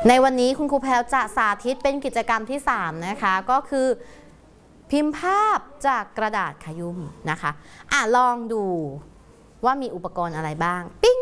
ในวันนี้คุณครูแพรวจะสาธิตเป็นกิจกรรมที่3นะคะก็คือพิมพ์ภาพจากกระดาษขยุ่มนะคะลองดูว่ามีอุปกรณ์อะไรบ้างปิ้ง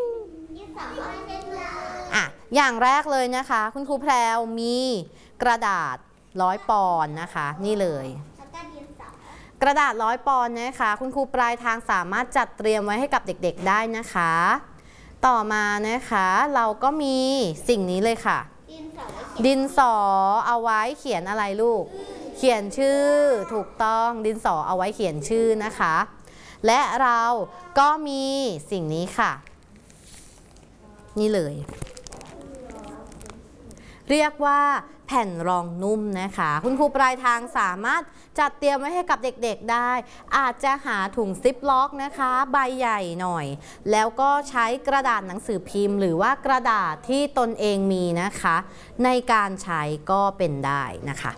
อย่างแรกเลยนะคะคุณครูแพรวมีกระดาษ100 ปอนด์นะคะนี่เลยกระดาษ100 ปอนด์นะคะคุณครูปลายทางสามารถจัดเตรียมไว้ให้กับเด็กๆได้นะคะต่อมานะคะเราก็มีสิ่งนี้เลยค่ะดินสอเอาไว้เขียนอะไรลูกเขียนชื่อถูกต้องดินสอเอาไว้เขียนชื่อนะคะและเราก็มีสิ่งนี้ค่ะนี่เลยเรียกว่าแผ่นรองนุ่มนะคะคุณครูปลายทางสามารถจัดเตรียมไว้ให้กับเด็กๆได้อาจจะหาถุงซิปล็อกนะคะใบใหญ่หน่อยแล้วก็ใช้กระดาษหนังสือพิมพ์หรือว่ากระดาษที่ตนเองมีนะคะในการใช้ก็เป็นได้นะคะ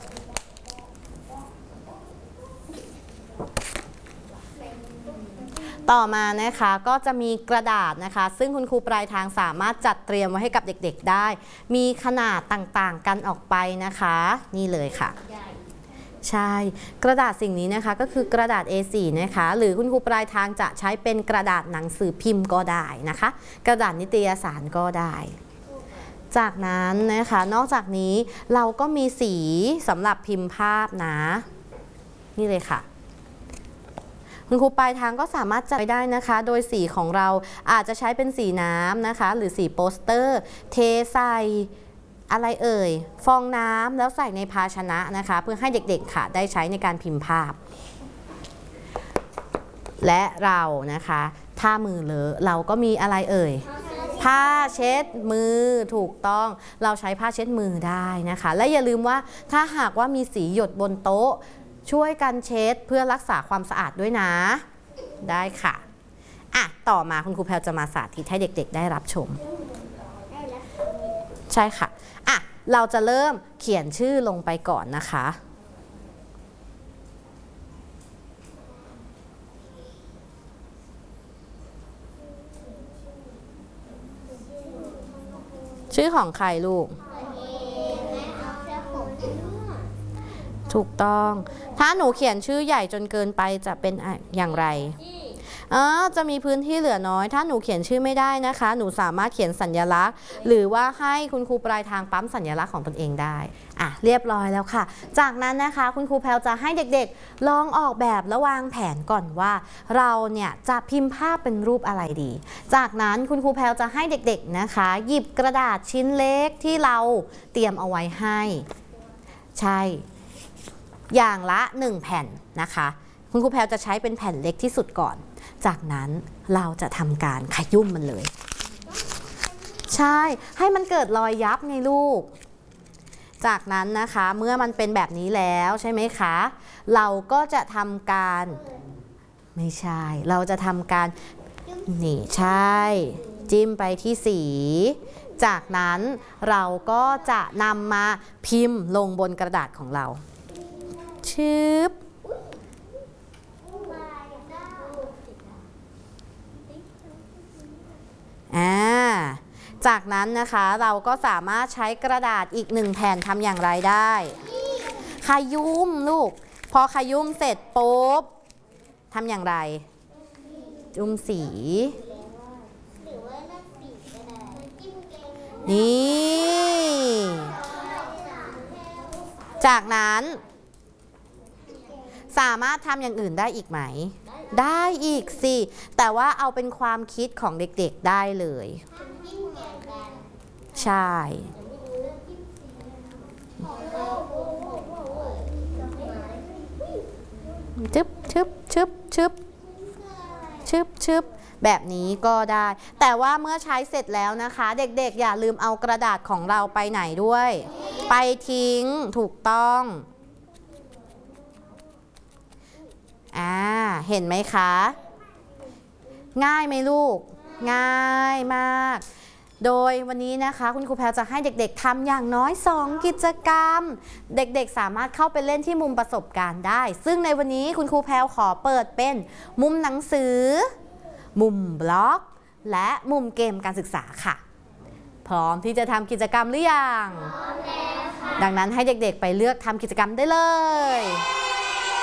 ต่อมานะคะก็จะมีกระดาษนะคะซึ่งคุณครูปลายทางสามารถจัดเตรียมไว้ให้กับเด็กๆได้มีขนาดต่างๆกันออกไปนะคะนี่เลยค่ะใช่กระดาษสิ่งนี้นะคะก็คือกระดาษ A4 นะคะหรือคุณครูปลายทางจะใช้เป็นกระดาษหนังสือพิมพ์ก็ได้นะคะกระดาษนิตยสารก็ได้จากนั้นนะคะนอกจากนี้เราก็มีสีสำหรับพิมพ์ภาพนะนี่เลยค่ะคุณครูปลายทางก็สามารถจัดไปได้นะคะโดยสีของเราอาจจะใช้เป็นสีน้ำนะคะหรือสีโปสเตอร์เทใส่อะไรเอ่ยฟองน้ำแล้วใส่ในภาชนะนะคะเพื่อให้เด็กๆค่ะได้ใช้ในการพิมพ์ภาพและเรานะคะถ้ามือเลอะเราก็มีอะไรเอ่ยผ้าเช็ดมือถูกต้องเราใช้ผ้าเช็ดมือได้นะคะและอย่าลืมว่าถ้าหากว่ามีสีหยดบนโต๊ะช่วยกันเช็ดเพื่อรักษาความสะอาดด้วยนะได้ค่ะต่อมาคุณครูแพรวจะมาสาธิตให้เด็กๆได้รับชมใช่ค่ะเราจะเริ่มเขียนชื่อลงไปก่อนนะคะชื่อของใครลูกถูกต้องถ้าหนูเขียนชื่อใหญ่จนเกินไปจะเป็นอย่างไรจะมีพื้นที่เหลือน้อยถ้าหนูเขียนชื่อไม่ได้นะคะหนูสามารถเขียนสัญลักษณ์หรือว่าให้คุณครูปลายทางปั๊มสัญลักษณ์ของตนเองได้เรียบร้อยแล้วค่ะจากนั้นนะคะคุณครูแพรวจะให้เด็กๆลองออกแบบและวางแผนก่อนว่าเราเนี่ยจะพิมพ์ภาพเป็นรูปอะไรดีจากนั้นคุณครูแพรวจะให้เด็กๆนะคะหยิบกระดาษชิ้นเล็กที่เราเตรียมเอาไว้ให้ใช่อย่างละ1แผ่นนะคะคุณครูแพรวจะใช้เป็นแผ่นเล็กที่สุดก่อนจากนั้นเราจะทำการขยุ่มมันเลยใช่ให้มันเกิดรอยยับไงลูกจากนั้นนะคะเมื่อมันเป็นแบบนี้แล้วใช่ไหมคะเราก็จะทำการไม่ใช่เราจะทำการนี่ใช่จิ้มไปที่สีจากนั้นเราก็จะนำมาพิมพ์ลงบนกระดาษของเราชึบจากนั้นนะคะเราก็สามารถใช้กระดาษอีก1แผ่นทำอย่างไรได้ขยุ่มลูกพอขยุ่มเสร็จปุ๊บทำอย่างไรจุ่มสีนี่จากนั้นสามารถทำอย่างอื่นได้อีกไหมได้อีกสิแต่ว่าเอาเป็นความคิดของเด็กๆได้เลยใช่ชึบชึบชึบชึบชึบชึบแบบนี้ก็ได้แต่ว่าเมื่อใช้เสร็จแล้วนะคะเด็กๆอย่าลืมเอากระดาษของเราไปไหนด้วยไปทิ้งถูกต้องเห็นไหมคะง่ายไหมลูกง่ายมากโดยวันนี้นะคะคุณครูแพรวจะให้เด็กๆทำอย่างน้อย2กิจกรรมเด็กๆสามารถเข้าไปเล่นที่มุมประสบการณ์ได้ซึ่งในวันนี้คุณครูแพรวขอเปิดเป็นมุมหนังสือมุมบล็อกและมุมเกมการศึกษาค่ะพร้อมที่จะทำกิจกรรมหรือยัง ดังนั้นให้เด็กๆไปเลือกทำกิจกรรมได้เลย